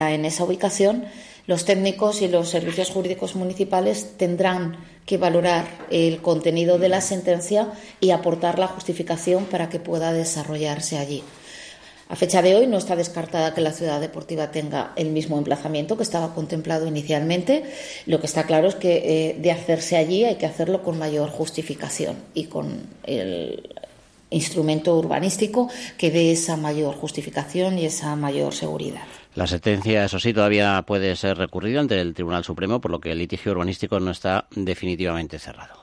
En esa ubicación, los técnicos y los servicios jurídicos municipales tendrán que valorar el contenido de la sentencia y aportar la justificación para que pueda desarrollarse allí. A fecha de hoy no está descartada que la ciudad deportiva tenga el mismo emplazamiento que estaba contemplado inicialmente. Lo que está claro es que de hacerse allí hay que hacerlo con mayor justificación y con el instrumento urbanístico que dé esa mayor justificación y esa mayor seguridad. La sentencia, eso sí, todavía puede ser recurrida ante el Tribunal Supremo, por lo que el litigio urbanístico no está definitivamente cerrado.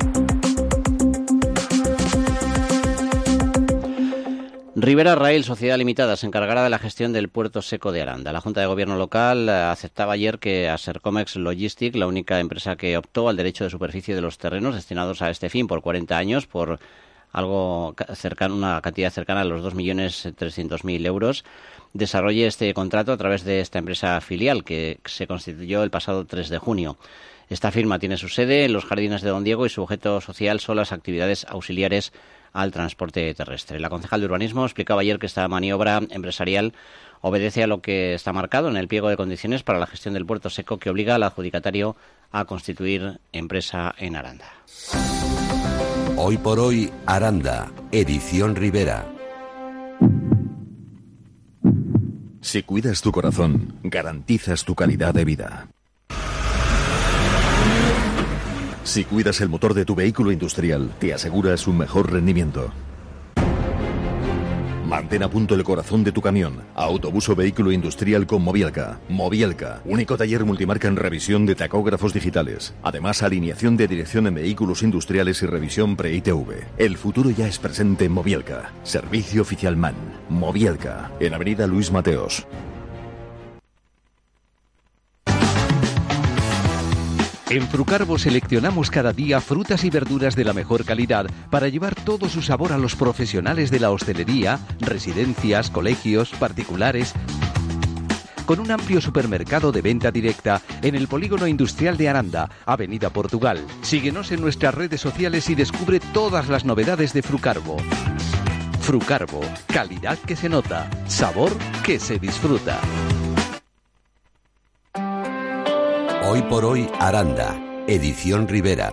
Ribera Rail Sociedad Limitada se encargará de la gestión del puerto seco de Aranda. La Junta de Gobierno local aceptaba ayer que Asercomex Logistic, la única empresa que optó al derecho de superficie de los terrenos destinados a este fin por 40 años, por algo cercano, una cantidad cercana a los 2.300.000 euros, desarrolle este contrato a través de esta empresa filial que se constituyó el pasado 3 de junio. Esta firma tiene su sede en los Jardines de Don Diego y su objeto social son las actividades auxiliares al transporte terrestre. La concejal de Urbanismo explicaba ayer que esta maniobra empresarial obedece a lo que está marcado en el pliego de condiciones para la gestión del puerto seco que obliga al adjudicatario a constituir empresa en Aranda. Hoy por hoy, Aranda, edición Ribera. Si cuidas tu corazón, garantizas tu calidad de vida. Si cuidas el motor de tu vehículo industrial, te aseguras un mejor rendimiento. Mantén a punto el corazón de tu camión. Autobús o vehículo industrial con Mobielka. Mobielka, único taller multimarca en revisión de tacógrafos digitales. Además, alineación de dirección en vehículos industriales y revisión pre-ITV. El futuro ya es presente en Mobielka. Servicio oficial MAN. Mobielka, en Avenida Luis Mateos. En Frucarvo seleccionamos cada día frutas y verduras de la mejor calidad para llevar todo su sabor a los profesionales de la hostelería, residencias, colegios, particulares, con un amplio supermercado de venta directa en el Polígono Industrial de Aranda, Avenida Portugal. Síguenos en nuestras redes sociales y descubre todas las novedades de Frucarvo. Frucarvo, calidad que se nota, sabor que se disfruta. Hoy por hoy, Aranda, edición Ribera.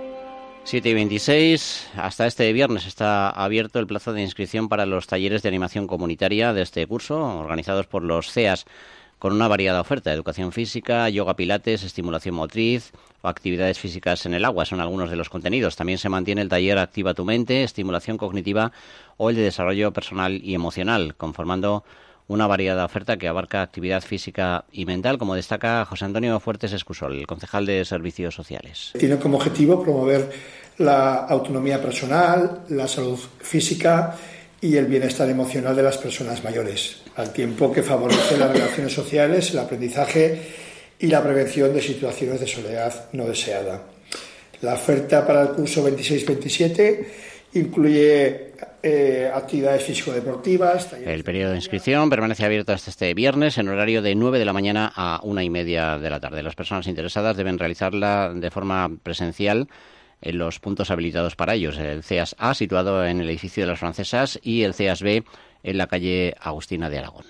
7:26, hasta este viernes está abierto el plazo de inscripción para los talleres de animación comunitaria de este curso, organizados por los CEAS, con una variada oferta: educación física, yoga pilates, estimulación motriz o actividades físicas en el agua, son algunos de los contenidos. También se mantiene el taller Activa tu mente, estimulación cognitiva o el de desarrollo personal y emocional, conformando una variada oferta que abarca actividad física y mental, como destaca José Antonio Fuertes Escusol, el concejal de Servicios Sociales. Tiene como objetivo promover la autonomía personal, la salud física y el bienestar emocional de las personas mayores, al tiempo que favorece las relaciones sociales, el aprendizaje y la prevención de situaciones de soledad no deseada. La oferta para el curso 26-27 incluye actividades físico-deportivas. El periodo de inscripción permanece abierto hasta este viernes en horario de 9 de la mañana a 1:30 de la tarde. Las personas interesadas deben realizarla de forma presencial en los puntos habilitados para ellos: el CEAS A, situado en el edificio de las Francesas, y el CEAS B, en la calle Agustina de Aragón.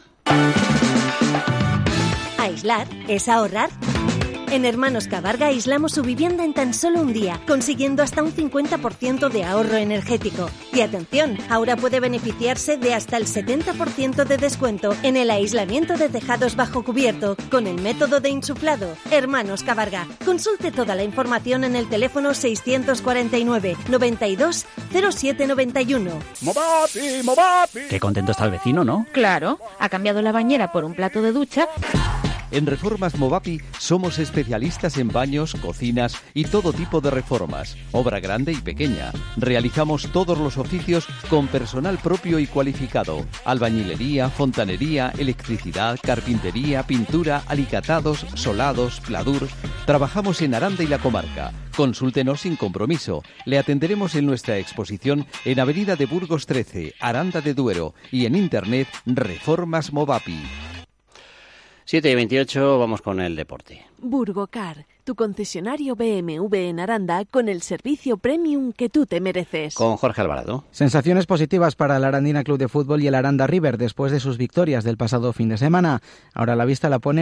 ¿Aislar es ahorrar? En Hermanos Cabarga aislamos su vivienda en tan solo un día, consiguiendo hasta un 50% de ahorro energético. Y atención, ahora puede beneficiarse de hasta el 70% de descuento en el aislamiento de tejados bajo cubierto con el método de insuflado. Hermanos Cabarga. Consulte toda la información en el teléfono 649 92 0791. ¡Movapi, Movapi! Qué contento está el vecino, ¿no? Claro, ha cambiado la bañera por un plato de ducha. En Reformas Movapi somos especialistas en baños, cocinas y todo tipo de reformas, obra grande y pequeña. Realizamos todos los oficios con personal propio y cualificado: albañilería, fontanería, electricidad, carpintería, pintura, alicatados, solados, pladur. Trabajamos en Aranda y la comarca. Consúltenos sin compromiso. Le atenderemos en nuestra exposición en Avenida de Burgos 13, Aranda de Duero, y en internet Reformas Movapi. 7:28, vamos con el deporte. Burgocar, tu concesionario BMW en Aranda con el servicio premium que tú te mereces. Con Jorge Alvarado. Sensaciones positivas para el Arandina Club de Fútbol y el Aranda River después de sus victorias del pasado fin de semana. Ahora la vista la pone